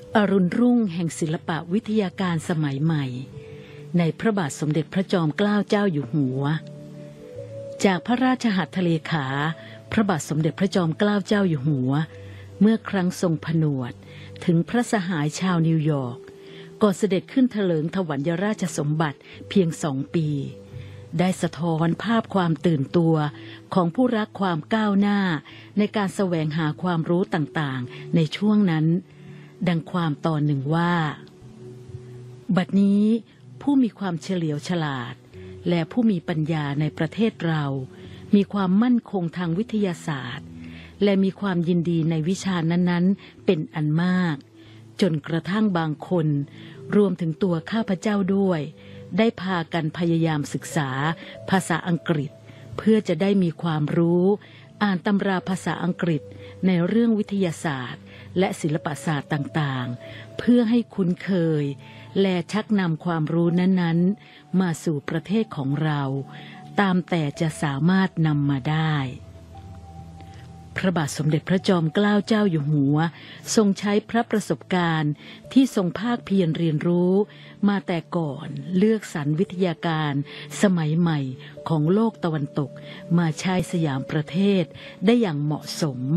อรุณรุ่งแห่งศิลปะวิทยาการสมัยใหม่ในพระบาทสมเด็จพระจอมเกล้าเจ้าอยู่หัวจากพระราชหัตถเลขาพระบาทสมเด็จพระจอมเกล้าเจ้าอยู่หัวเมื่อครั้งทรงผนวดถึงพระสหายชาวนิวยอร์กก่อนเสด็จขึ้นเถลิงถวัลยราชสมบัติเพียง2 ปีได้สะท้อนภาพความตื่นตัวของผู้รักความก้าวหน้าในการแสวงหาความรู้ต่างๆในช่วงนั้นดังความตอนหนึ่งว่าบัดนี้ผู้มีความเฉลียวฉลาดและผู้มีปัญญาในประเทศเรามีความมั่นคงทางวิทยาศาสตร์และมีความยินดีในวิชานั้นๆเป็นอันมากจนกระทั่งบางคนรวมถึงตัวข้าพเจ้าด้วยได้พากันพยายามศึกษาภาษาอังกฤษเพื่อจะได้มีความรู้อ่านตำราภาษาอังกฤษในเรื่องวิทยาศาสตร์และศิลปศาสตร์ต่างๆเพื่อให้คุ้นเคยและชักนำความรู้นั้นๆมาสู่ประเทศของเราตามแต่จะสามารถนำมาได้พระบาทสมเด็จพระจอมเกล้าเจ้าอยู่หัวทรงใช้พระประสบการณ์ที่ทรงภาคเพียรเรียนรู้มาแต่ก่อนเลือกสรรวิทยาการสมัยใหม่ของโลกตะวันตกมาใช้สยามประเทศได้อย่างเหมาะสม